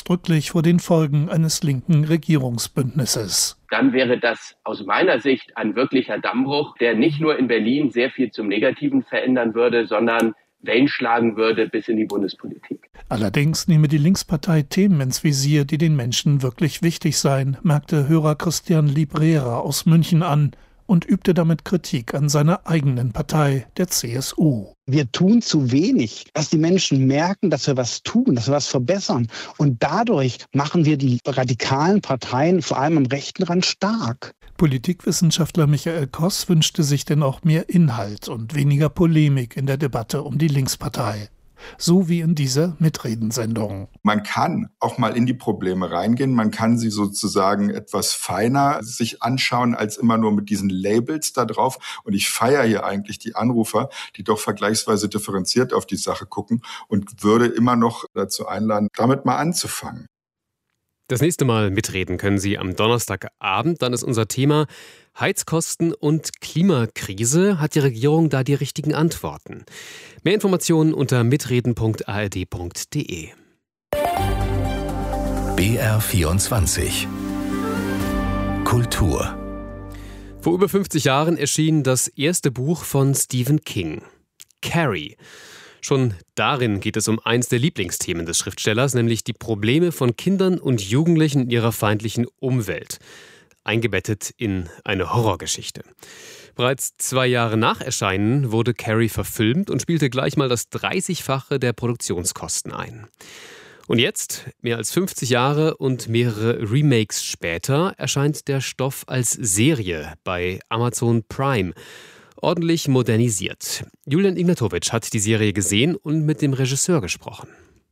ausdrücklich vor den Folgen eines linken Regierungsbündnisses. Dann wäre das aus meiner Sicht ein wirklicher Dammbruch, der nicht nur in Berlin sehr viel zum Negativen verändern würde, sondern Wellen schlagen würde bis in die Bundespolitik. Allerdings nehme die Linkspartei Themen ins Visier, die den Menschen wirklich wichtig seien, merkte Hörer Christian Librera aus München an und übte damit Kritik an seiner eigenen Partei, der CSU. Wir tun zu wenig, dass die Menschen merken, dass wir was tun, dass wir was verbessern. Und dadurch machen wir die radikalen Parteien, vor allem am rechten Rand, stark. Politikwissenschaftler Michael Koss wünschte sich denn auch mehr Inhalt und weniger Polemik in der Debatte um die Linkspartei. So wie in dieser Mitredensendung. Man kann auch mal in die Probleme reingehen, man kann sie sozusagen etwas feiner sich anschauen, als immer nur mit diesen Labels da drauf. Und ich feiere hier eigentlich die Anrufer, die doch vergleichsweise differenziert auf die Sache gucken und würde immer noch dazu einladen, damit mal anzufangen. Das nächste Mal mitreden können Sie am Donnerstagabend. Dann ist unser Thema Heizkosten und Klimakrise. Hat die Regierung da die richtigen Antworten? Mehr Informationen unter mitreden.ard.de. BR24 Kultur. Vor über 50 Jahren erschien das erste Buch von Stephen King, Carrie. Schon darin geht es um eins der Lieblingsthemen des Schriftstellers, nämlich die Probleme von Kindern und Jugendlichen in ihrer feindlichen Umwelt, eingebettet in eine Horrorgeschichte. Bereits 2 Jahre nach Erscheinen wurde Carrie verfilmt und spielte gleich mal das 30-fache der Produktionskosten ein. Und jetzt, mehr als 50 Jahre und mehrere Remakes später, erscheint der Stoff als Serie bei Amazon Prime. Ordentlich modernisiert. Julian Ignatowicz hat die Serie gesehen und mit dem Regisseur gesprochen.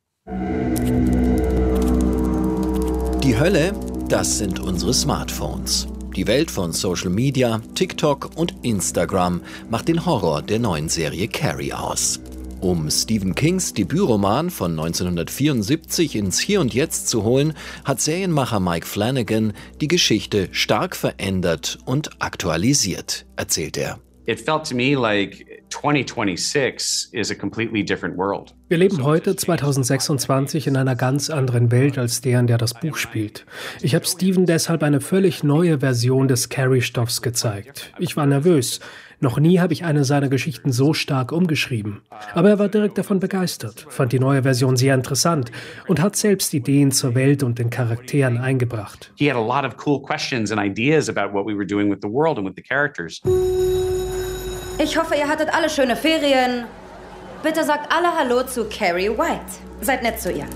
Die Hölle, das sind unsere Smartphones. Die Welt von Social Media, TikTok und Instagram macht den Horror der neuen Serie Carrie aus. Um Stephen Kings Debütroman von 1974 ins Hier und Jetzt zu holen, hat Serienmacher Mike Flanagan die Geschichte stark verändert und aktualisiert, erzählt er. It felt to me like 2026 is a completely different world. Wir leben heute, 2026, in einer ganz anderen Welt als der, in der das Buch spielt. Ich habe Stephen deshalb eine völlig neue Version des Carrie-Stoffs gezeigt. Ich war nervös. Noch nie habe ich eine seiner Geschichten so stark umgeschrieben. Aber er war direkt davon begeistert, fand die neue Version sehr interessant und hat selbst Ideen zur Welt und den Charakteren eingebracht. He had a lot of cool questions and ideas about what we were doing with the world and with the characters. Ich hoffe, ihr hattet alle schöne Ferien. Bitte sagt alle Hallo zu Carrie White. Seid nett zu ihr.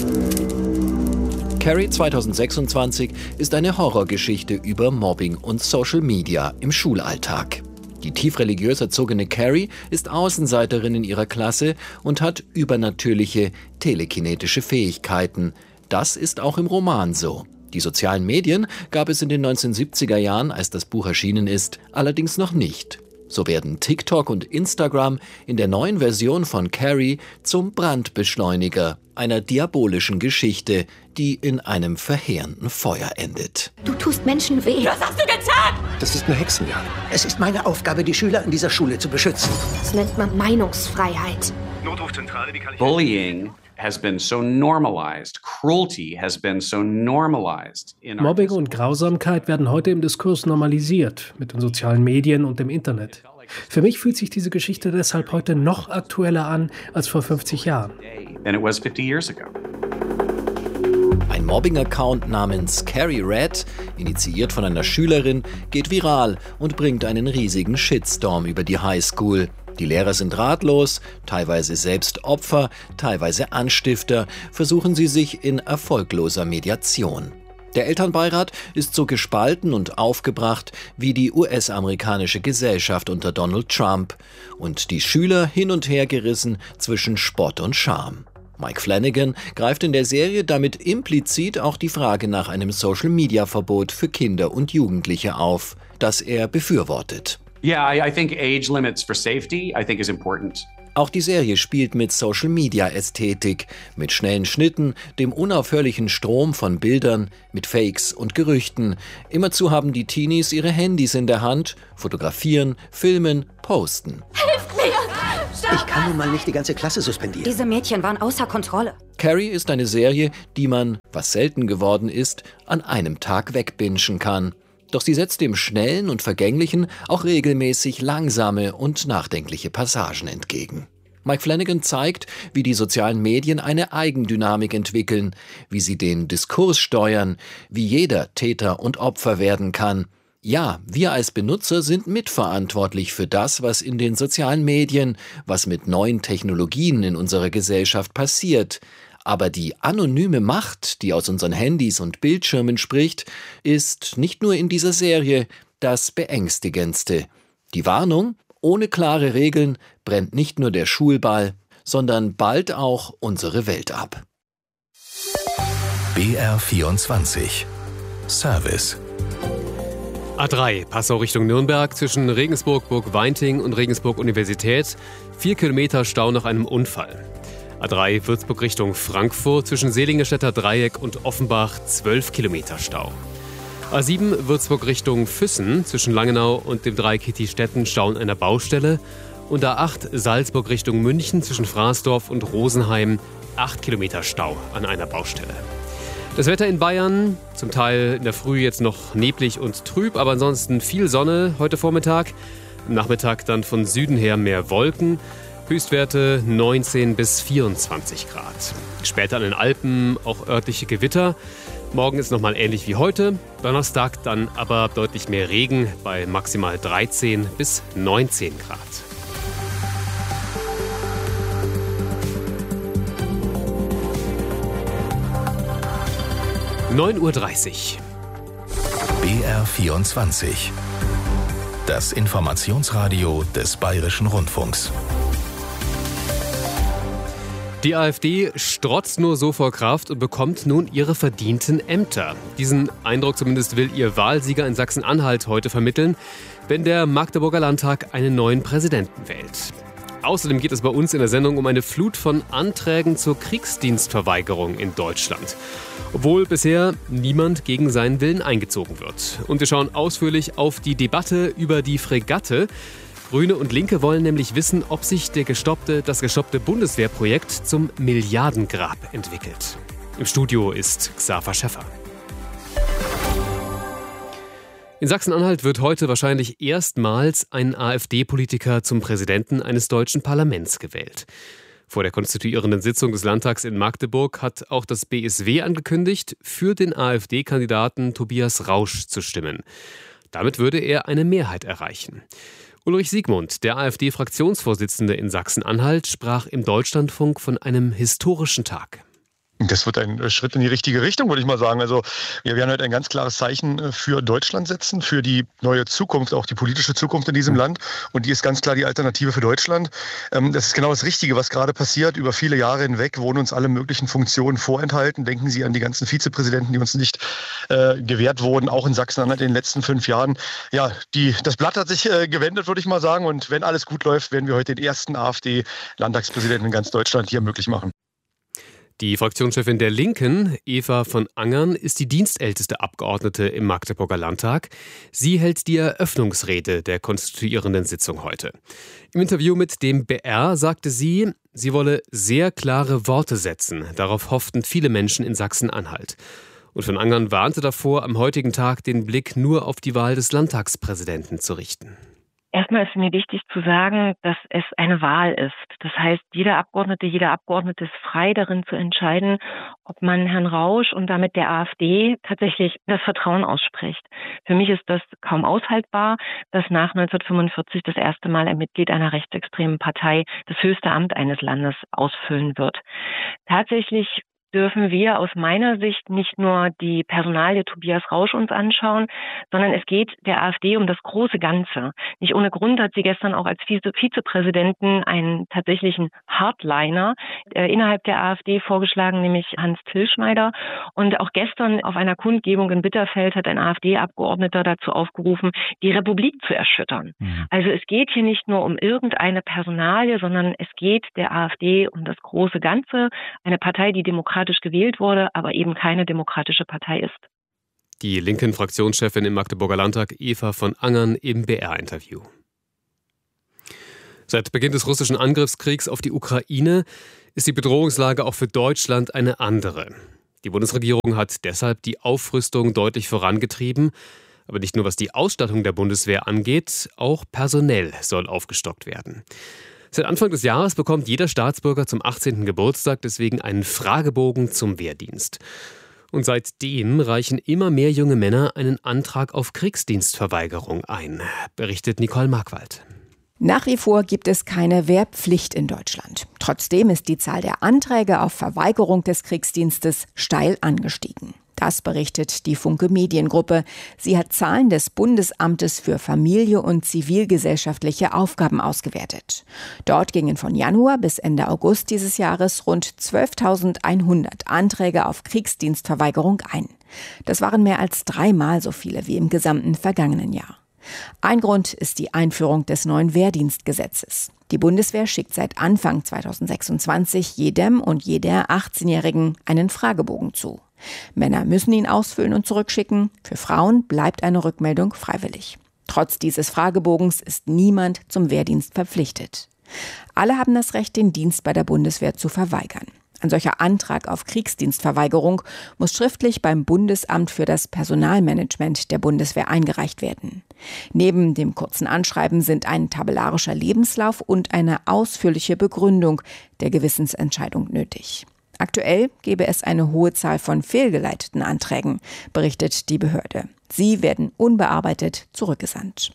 Carrie 2026 ist eine Horrorgeschichte über Mobbing und Social Media im Schulalltag. Die tief religiös erzogene Carrie ist Außenseiterin in ihrer Klasse und hat übernatürliche telekinetische Fähigkeiten. Das ist auch im Roman so. Die sozialen Medien gab es in den 1970er Jahren, als das Buch erschienen ist, allerdings noch nicht. So werden TikTok und Instagram in der neuen Version von Carrie zum Brandbeschleuniger einer diabolischen Geschichte, die in einem verheerenden Feuer endet. Du tust Menschen weh. Was hast du getan? Das ist eine Hexenjagd. Es ist meine Aufgabe, die Schüler in dieser Schule zu beschützen. Das nennt man Meinungsfreiheit. Notrufzentrale, wie kann ich... Bullying has been so normalized. Cruelty has been so normalized. Mobbing und Grausamkeit werden heute im Diskurs normalisiert, mit den sozialen Medien und dem Internet. Für mich fühlt sich diese Geschichte deshalb heute noch aktueller an als vor 50 Jahren. Ein Mobbing-Account namens Carrie Red, initiiert von einer Schülerin, geht viral und bringt einen riesigen Shitstorm über die Highschool. Die Lehrer sind ratlos, teilweise selbst Opfer, teilweise Anstifter, versuchen sie sich in erfolgloser Mediation. Der Elternbeirat ist so gespalten und aufgebracht wie die US-amerikanische Gesellschaft unter Donald Trump und die Schüler hin und her gerissen zwischen Spott und Scham. Mike Flanagan greift in der Serie damit implizit auch die Frage nach einem Social-Media-Verbot für Kinder und Jugendliche auf, das er befürwortet. Yeah, I think age limits for safety, I think is important. Auch die Serie spielt mit Social-Media-Ästhetik, mit schnellen Schnitten, dem unaufhörlichen Strom von Bildern, mit Fakes und Gerüchten. Immerzu haben die Teenies ihre Handys in der Hand, fotografieren, filmen, posten. Hilft mir! Ich kann nun mal nicht die ganze Klasse suspendieren. Diese Mädchen waren außer Kontrolle. Carrie ist eine Serie, die man, was selten geworden ist, an einem Tag wegbingen kann. Doch sie setzt dem Schnellen und Vergänglichen auch regelmäßig langsame und nachdenkliche Passagen entgegen. Mike Flanagan zeigt, wie die sozialen Medien eine Eigendynamik entwickeln, wie sie den Diskurs steuern, wie jeder Täter und Opfer werden kann. Ja, wir als Benutzer sind mitverantwortlich für das, was in den sozialen Medien, was mit neuen Technologien in unserer Gesellschaft passiert. Aber die anonyme Macht, die aus unseren Handys und Bildschirmen spricht, ist nicht nur in dieser Serie das Beängstigendste. Die Warnung: Ohne klare Regeln brennt nicht nur der Schulball, sondern bald auch unsere Welt ab. BR24 Service A3, Passau Richtung Nürnberg, zwischen Regensburg, Burg Weinting und Regensburg Universität. 4 Kilometer Stau nach einem Unfall. A3, Würzburg Richtung Frankfurt, zwischen Selingestädter Dreieck und Offenbach. 12 Kilometer Stau. A7, Würzburg Richtung Füssen, zwischen Langenau und dem Dreieck Hittistetten. Stau an einer Baustelle. Und A8, Salzburg Richtung München, zwischen Fraßdorf und Rosenheim. 8 Kilometer Stau an einer Baustelle. Das Wetter in Bayern, zum Teil in der Früh jetzt noch neblig und trüb, aber ansonsten viel Sonne heute Vormittag. Am Nachmittag dann von Süden her mehr Wolken. Höchstwerte 19 bis 24 Grad. Später an den Alpen auch örtliche Gewitter. Morgen ist nochmal ähnlich wie heute. Donnerstag dann aber deutlich mehr Regen bei maximal 13 bis 19 Grad. (9:30 Uhr). BR24 Das Informationsradio des Bayerischen Rundfunks. Die AfD strotzt nur so vor Kraft und bekommt nun ihre verdienten Ämter. Diesen Eindruck zumindest will ihr Wahlsieger in Sachsen-Anhalt heute vermitteln, wenn der Magdeburger Landtag einen neuen Präsidenten wählt. Außerdem geht es bei uns in der Sendung um eine Flut von Anträgen zur Kriegsdienstverweigerung in Deutschland. Obwohl bisher niemand gegen seinen Willen eingezogen wird. Und wir schauen ausführlich auf die Debatte über die Fregatte. Grüne und Linke wollen nämlich wissen, ob sich das gestoppte Bundeswehrprojekt zum Milliardengrab entwickelt. Im Studio ist Xaver Schäffer. In Sachsen-Anhalt wird heute wahrscheinlich erstmals ein AfD-Politiker zum Präsidenten eines deutschen Parlaments gewählt. Vor der konstituierenden Sitzung des Landtags in Magdeburg hat auch das BSW angekündigt, für den AfD-Kandidaten Tobias Rausch zu stimmen. Damit würde er eine Mehrheit erreichen. Ulrich Siegmund, der AfD-Fraktionsvorsitzende in Sachsen-Anhalt, sprach im Deutschlandfunk von einem historischen Tag. Das wird ein Schritt in die richtige Richtung, würde ich mal sagen. Also wir werden heute ein ganz klares Zeichen für Deutschland setzen, für die neue Zukunft, auch die politische Zukunft in diesem Land. Und die ist ganz klar die Alternative für Deutschland. Das ist genau das Richtige, was gerade passiert. Über viele Jahre hinweg wurden uns alle möglichen Funktionen vorenthalten. Denken Sie an die ganzen Vizepräsidenten, die uns nicht gewährt wurden, auch in Sachsen-Anhalt in den letzten 5 Jahren. Ja, das Blatt hat sich gewendet, würde ich mal sagen. Und wenn alles gut läuft, werden wir heute den ersten AfD-Landtagspräsidenten in ganz Deutschland hier möglich machen. Die Fraktionschefin der Linken, Eva von Angern, ist die dienstälteste Abgeordnete im Magdeburger Landtag. Sie hält die Eröffnungsrede der konstituierenden Sitzung heute. Im Interview mit dem BR sagte sie, sie wolle sehr klare Worte setzen. Darauf hofften viele Menschen in Sachsen-Anhalt. Und von Angern warnte davor, am heutigen Tag den Blick nur auf die Wahl des Landtagspräsidenten zu richten. Erstmal ist mir wichtig zu sagen, dass es eine Wahl ist. Das heißt, jeder Abgeordnete ist frei darin zu entscheiden, ob man Herrn Rausch und damit der AfD tatsächlich das Vertrauen ausspricht. Für mich ist das kaum aushaltbar, dass nach 1945 das erste Mal ein Mitglied einer rechtsextremen Partei das höchste Amt eines Landes ausfüllen wird. Tatsächlich dürfen wir aus meiner Sicht nicht nur die Personalie Tobias Rausch uns anschauen, sondern es geht der AfD um das große Ganze. Nicht ohne Grund hat sie gestern auch als Vizepräsidenten einen tatsächlichen Hardliner innerhalb der AfD vorgeschlagen, nämlich Hans Tilschneider. Und auch gestern auf einer Kundgebung in Bitterfeld hat ein AfD-Abgeordneter dazu aufgerufen, die Republik zu erschüttern. Also es geht hier nicht nur um irgendeine Personalie, sondern es geht der AfD um das große Ganze. Eine Partei, die demokratisch gewählt wurde, aber eben keine demokratische Partei ist. Die linken Fraktionschefin im Magdeburger Landtag, Eva von Angern, im BR-Interview. Seit Beginn des russischen Angriffskriegs auf die Ukraine ist die Bedrohungslage auch für Deutschland eine andere. Die Bundesregierung hat deshalb die Aufrüstung deutlich vorangetrieben. Aber nicht nur was die Ausstattung der Bundeswehr angeht, auch personell soll aufgestockt werden. Seit Anfang des Jahres bekommt jeder Staatsbürger zum 18. Geburtstag deswegen einen Fragebogen zum Wehrdienst. Und seitdem reichen immer mehr junge Männer einen Antrag auf Kriegsdienstverweigerung ein, berichtet Nicole Markwald. Nach wie vor gibt es keine Wehrpflicht in Deutschland. Trotzdem ist die Zahl der Anträge auf Verweigerung des Kriegsdienstes steil angestiegen. Das berichtet die Funke Mediengruppe. Sie hat Zahlen des Bundesamtes für Familie und zivilgesellschaftliche Aufgaben ausgewertet. Dort gingen von Januar bis Ende August dieses Jahres rund 12.100 Anträge auf Kriegsdienstverweigerung ein. Das waren mehr als 3-mal so viele wie im gesamten vergangenen Jahr. Ein Grund ist die Einführung des neuen Wehrdienstgesetzes. Die Bundeswehr schickt seit Anfang 2026 jedem und jeder 18-Jährigen einen Fragebogen zu. Männer müssen ihn ausfüllen und zurückschicken. Für Frauen bleibt eine Rückmeldung freiwillig. Trotz dieses Fragebogens ist niemand zum Wehrdienst verpflichtet. Alle haben das Recht, den Dienst bei der Bundeswehr zu verweigern. Ein solcher Antrag auf Kriegsdienstverweigerung muss schriftlich beim Bundesamt für das Personalmanagement der Bundeswehr eingereicht werden. Neben dem kurzen Anschreiben sind ein tabellarischer Lebenslauf und eine ausführliche Begründung der Gewissensentscheidung nötig. Aktuell gebe es eine hohe Zahl von fehlgeleiteten Anträgen, berichtet die Behörde. Sie werden unbearbeitet zurückgesandt.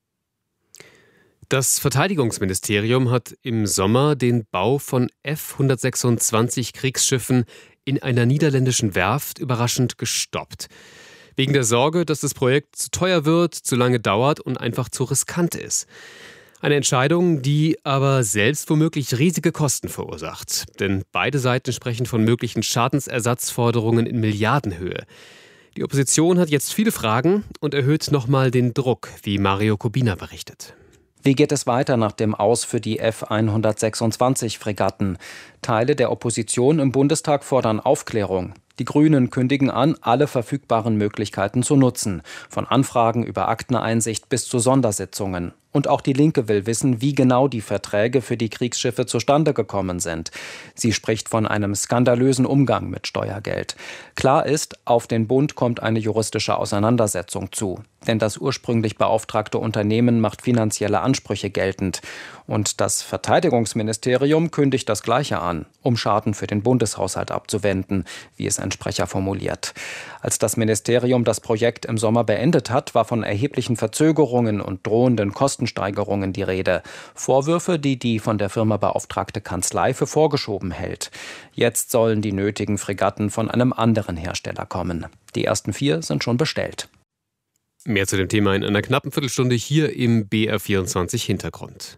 Das Verteidigungsministerium hat im Sommer den Bau von F-126 Kriegsschiffen in einer niederländischen Werft überraschend gestoppt. Wegen der Sorge, dass das Projekt zu teuer wird, zu lange dauert und einfach zu riskant ist. Eine Entscheidung, die aber selbst womöglich riesige Kosten verursacht. Denn beide Seiten sprechen von möglichen Schadensersatzforderungen in Milliardenhöhe. Die Opposition hat jetzt viele Fragen und erhöht nochmal den Druck, wie Mario Kubina berichtet. Wie geht es weiter nach dem Aus für die F-126-Fregatten? Teile der Opposition im Bundestag fordern Aufklärung. Die Grünen kündigen an, alle verfügbaren Möglichkeiten zu nutzen. Von Anfragen über Akteneinsicht bis zu Sondersitzungen. Und auch die Linke will wissen, wie genau die Verträge für die Kriegsschiffe zustande gekommen sind. Sie spricht von einem skandalösen Umgang mit Steuergeld. Klar ist, auf den Bund kommt eine juristische Auseinandersetzung zu. Denn das ursprünglich beauftragte Unternehmen macht finanzielle Ansprüche geltend. Und das Verteidigungsministerium kündigt das Gleiche an, um Schaden für den Bundeshaushalt abzuwenden, wie es ein Sprecher formuliert. Als das Ministerium das Projekt im Sommer beendet hat, war von erheblichen Verzögerungen und drohenden Kostensteigerungen die Rede. Vorwürfe, die die von der Firma beauftragte Kanzlei für vorgeschoben hält. Jetzt sollen die nötigen Fregatten von einem anderen Hersteller kommen. Die ersten 4 sind schon bestellt. Mehr zu dem Thema in einer knappen Viertelstunde hier im BR24 Hintergrund.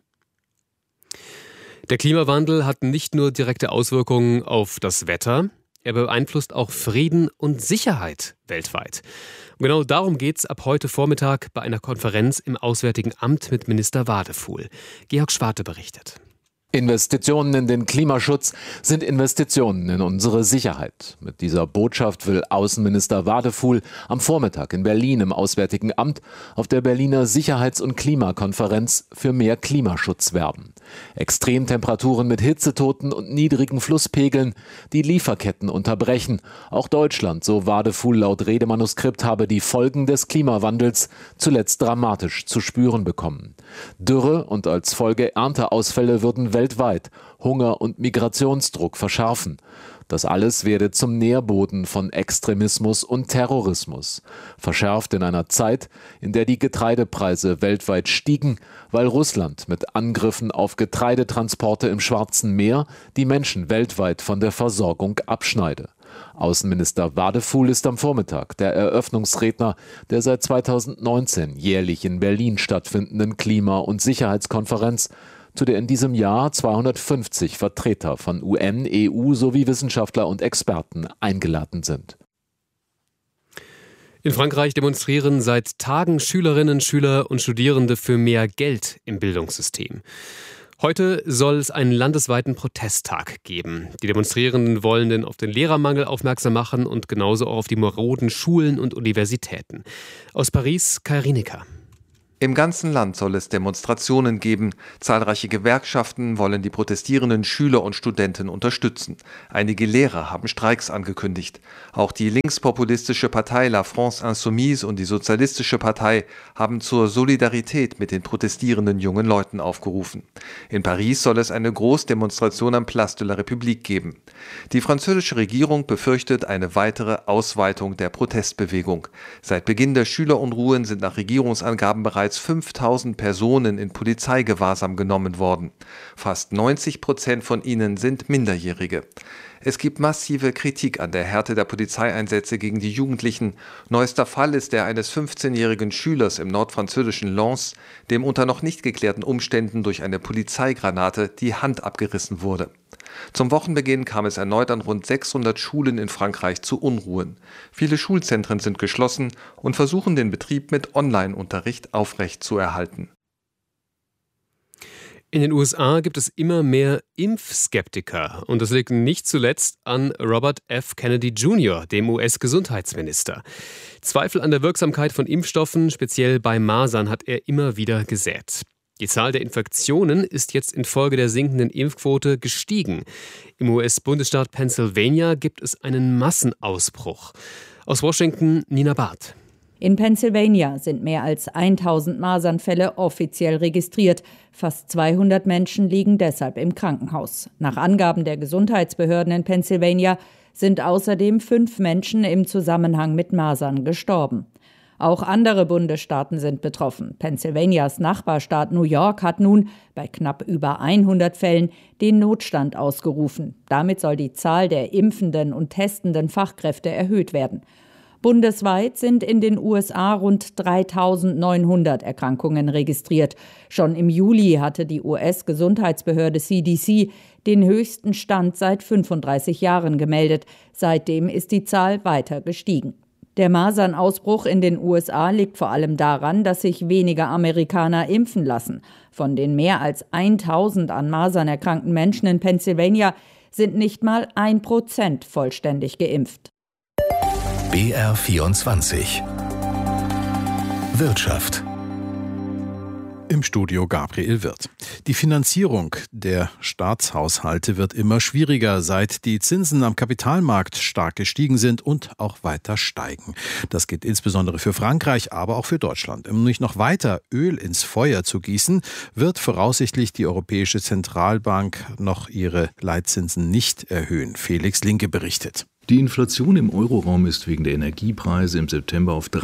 Der Klimawandel hat nicht nur direkte Auswirkungen auf das Wetter, er beeinflusst auch Frieden und Sicherheit weltweit. Und genau darum geht es ab heute Vormittag bei einer Konferenz im Auswärtigen Amt mit Minister Wadefuhl. Georg Schwarte berichtet. Investitionen in den Klimaschutz sind Investitionen in unsere Sicherheit. Mit dieser Botschaft will Außenminister Wadefuhl am Vormittag in Berlin im Auswärtigen Amt auf der Berliner Sicherheits- und Klimakonferenz für mehr Klimaschutz werben. Extremtemperaturen mit Hitzetoten und niedrigen Flusspegeln, die Lieferketten unterbrechen. Auch Deutschland, so Wadefuhl laut Redemanuskript, habe die Folgen des Klimawandels zuletzt dramatisch zu spüren bekommen. Dürre und als Folge Ernteausfälle würden weltweit Hunger und Migrationsdruck verschärfen. Das alles werde zum Nährboden von Extremismus und Terrorismus. Verschärft in einer Zeit, in der die Getreidepreise weltweit stiegen, weil Russland mit Angriffen auf Getreidetransporte im Schwarzen Meer die Menschen weltweit von der Versorgung abschneide. Außenminister Wadefuhl ist am Vormittag der Eröffnungsredner der seit 2019 jährlich in Berlin stattfindenden Klima- und Sicherheitskonferenz, zu der in diesem Jahr 250 Vertreter von UN, EU sowie Wissenschaftler und Experten eingeladen sind. In Frankreich demonstrieren seit Tagen Schülerinnen, Schüler und Studierende für mehr Geld im Bildungssystem. Heute soll es einen landesweiten Protesttag geben. Die Demonstrierenden wollen denn auf den Lehrermangel aufmerksam machen und genauso auch auf die maroden Schulen und Universitäten. Aus Paris, Kai Rienecker. Im ganzen Land soll es Demonstrationen geben. Zahlreiche Gewerkschaften wollen die protestierenden Schüler und Studenten unterstützen. Einige Lehrer haben Streiks angekündigt. Auch die linkspopulistische Partei La France Insoumise und die Sozialistische Partei haben zur Solidarität mit den protestierenden jungen Leuten aufgerufen. In Paris soll es eine Großdemonstration am Place de la République geben. Die französische Regierung befürchtet eine weitere Ausweitung der Protestbewegung. Seit Beginn der Schülerunruhen sind nach Regierungsangaben bereits 5000 Personen in Polizeigewahrsam genommen worden. Fast 90% von ihnen sind Minderjährige. Es gibt massive Kritik an der Härte der Polizeieinsätze gegen die Jugendlichen. Neuester Fall ist der eines 15-jährigen Schülers im nordfranzösischen Lens, dem unter noch nicht geklärten Umständen durch eine Polizeigranate die Hand abgerissen wurde. Zum Wochenbeginn kam es erneut an rund 600 Schulen in Frankreich zu Unruhen. Viele Schulzentren sind geschlossen und versuchen den Betrieb mit Online-Unterricht aufrechtzuerhalten. In den USA gibt es immer mehr Impfskeptiker. Und das liegt nicht zuletzt an Robert F. Kennedy Jr., dem US-Gesundheitsminister. Zweifel an der Wirksamkeit von Impfstoffen, speziell bei Masern, hat er immer wieder gesät. Die Zahl der Infektionen ist jetzt infolge der sinkenden Impfquote gestiegen. Im US-Bundesstaat Pennsylvania gibt es einen Massenausbruch. Aus Washington, Nina Barth. In Pennsylvania sind mehr als 1000 Masernfälle offiziell registriert. Fast 200 Menschen liegen deshalb im Krankenhaus. Nach Angaben der Gesundheitsbehörden in Pennsylvania sind außerdem 5 Menschen im Zusammenhang mit Masern gestorben. Auch andere Bundesstaaten sind betroffen. Pennsylvanias Nachbarstaat New York hat nun bei knapp über 100 Fällen den Notstand ausgerufen. Damit soll die Zahl der impfenden und testenden Fachkräfte erhöht werden. Bundesweit sind in den USA rund 3.900 Erkrankungen registriert. Schon im Juli hatte die US-Gesundheitsbehörde CDC den höchsten Stand seit 35 Jahren gemeldet. Seitdem ist die Zahl weiter gestiegen. Der Masernausbruch in den USA liegt vor allem daran, dass sich weniger Amerikaner impfen lassen. Von den mehr als 1.000 an Masern erkrankten Menschen in Pennsylvania sind nicht mal 1% vollständig geimpft. BR24 Wirtschaft. Im Studio Gabriel Wirth. Die Finanzierung der Staatshaushalte wird immer schwieriger, seit die Zinsen am Kapitalmarkt stark gestiegen sind und auch weiter steigen. Das gilt insbesondere für Frankreich, aber auch für Deutschland. Um nicht noch weiter Öl ins Feuer zu gießen, wird voraussichtlich die Europäische Zentralbank noch ihre Leitzinsen nicht erhöhen. Felix Linke berichtet. Die Inflation im Euroraum ist wegen der Energiepreise im September auf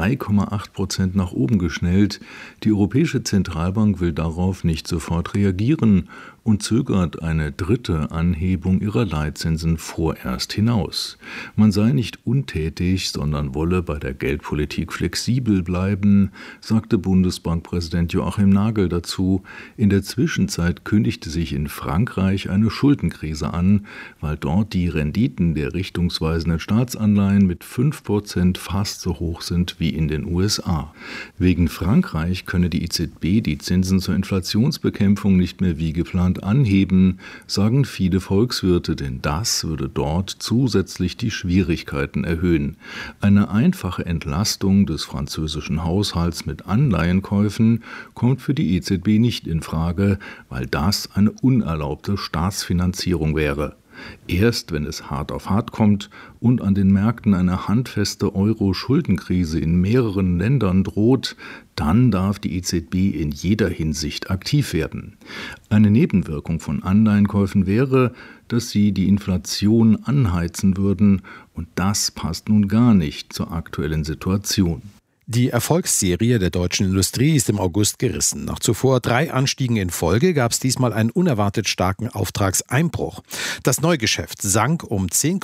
3,8% nach oben geschnellt. Die Europäische Zentralbank will darauf nicht sofort reagieren und zögert eine dritte Anhebung ihrer Leitzinsen vorerst hinaus. Man sei nicht untätig, sondern wolle bei der Geldpolitik flexibel bleiben, sagte Bundesbankpräsident Joachim Nagel dazu. In der Zwischenzeit kündigte sich in Frankreich eine Schuldenkrise an, weil dort die Renditen der richtungsweisenden Staatsanleihen mit 5% fast so hoch sind wie in den USA. Wegen Frankreich könne die EZB die Zinsen zur Inflationsbekämpfung nicht mehr wie geplant anheben, sagen viele Volkswirte, denn das würde dort zusätzlich die Schwierigkeiten erhöhen. Eine einfache Entlastung des französischen Haushalts mit Anleihenkäufen kommt für die EZB nicht in Frage, weil das eine unerlaubte Staatsfinanzierung wäre. Erst wenn es hart auf hart kommt und an den Märkten eine handfeste Euro-Schuldenkrise in mehreren Ländern droht, dann darf die EZB in jeder Hinsicht aktiv werden. Eine Nebenwirkung von Anleihenkäufen wäre, dass sie die Inflation anheizen würden, und das passt nun gar nicht zur aktuellen Situation. Die Erfolgsserie der deutschen Industrie ist im August gerissen. Nach zuvor 3 Anstiegen in Folge gab es diesmal einen unerwartet starken Auftragseinbruch. Das Neugeschäft sank um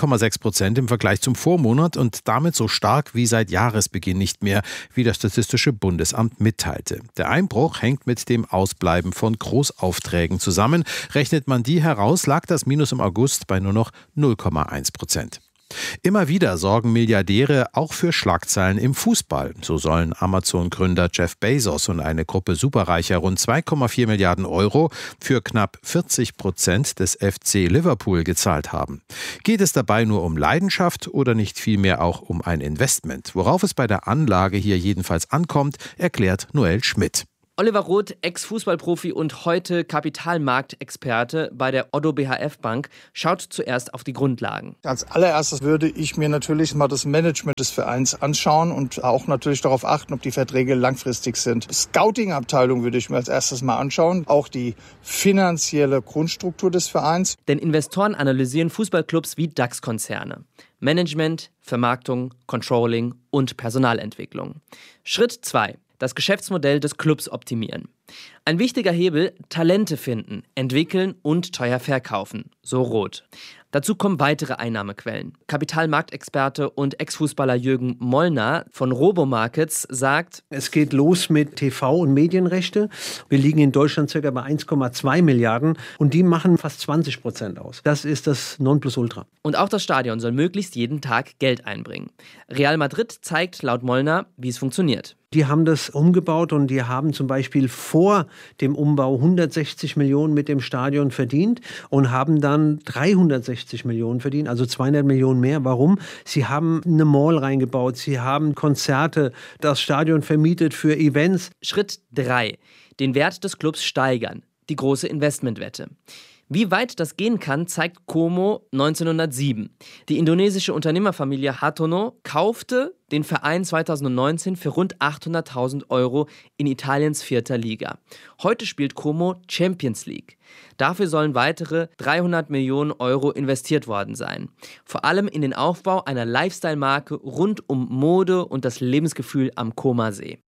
10,6% im Vergleich zum Vormonat und damit so stark wie seit Jahresbeginn nicht mehr, wie das Statistische Bundesamt mitteilte. Der Einbruch hängt mit dem Ausbleiben von Großaufträgen zusammen. Rechnet man die heraus, lag das Minus im August bei nur noch 0,1%. Immer wieder sorgen Milliardäre auch für Schlagzeilen im Fußball. So sollen Amazon-Gründer Jeff Bezos und eine Gruppe Superreicher rund 2,4 Milliarden Euro für knapp 40% des FC Liverpool gezahlt haben. Geht es dabei nur um Leidenschaft oder nicht vielmehr auch um ein Investment? Worauf es bei der Anlage hier jedenfalls ankommt, erklärt Noel Schmidt. Oliver Roth, Ex-Fußballprofi und heute Kapitalmarktexperte bei der Oddo BHF Bank, schaut zuerst auf die Grundlagen. Als allererstes würde ich mir natürlich mal das Management des Vereins anschauen und auch natürlich darauf achten, ob die Verträge langfristig sind. Scouting-Abteilung würde ich mir als erstes mal anschauen, auch die finanzielle Grundstruktur des Vereins. Denn Investoren analysieren Fußballclubs wie DAX-Konzerne. Management, Vermarktung, Controlling und Personalentwicklung. Schritt 2. Das Geschäftsmodell des Clubs optimieren. Ein wichtiger Hebel: Talente finden, entwickeln und teuer verkaufen, so Roth. Dazu kommen weitere Einnahmequellen. Kapitalmarktexperte und Ex-Fußballer Jürgen Mollner von Robomarkets sagt: Es geht los mit TV- und Medienrechte. Wir liegen in Deutschland ca. bei 1,2 Milliarden und die machen fast 20% aus. Das ist das Nonplusultra. Und auch das Stadion soll möglichst jeden Tag Geld einbringen. Real Madrid zeigt laut Mollner, wie es funktioniert. Die haben das umgebaut und die haben zum Beispiel vor dem Umbau 160 Millionen mit dem Stadion verdient und haben dann 360 Millionen verdient, also 200 Millionen mehr. Warum? Sie haben eine Mall reingebaut, sie haben Konzerte, das Stadion vermietet für Events. Schritt 3. Den Wert des Clubs steigern. Die große Investmentwette. Wie weit das gehen kann, zeigt Como 1907. Die indonesische Unternehmerfamilie Hartono kaufte den Verein 2019 für rund 800.000 € in Italiens 4. Liga. Heute spielt Como Champions League. Dafür sollen weitere 300 Millionen € investiert worden sein. Vor allem in den Aufbau einer Lifestyle-Marke rund um Mode und das Lebensgefühl am Comer See.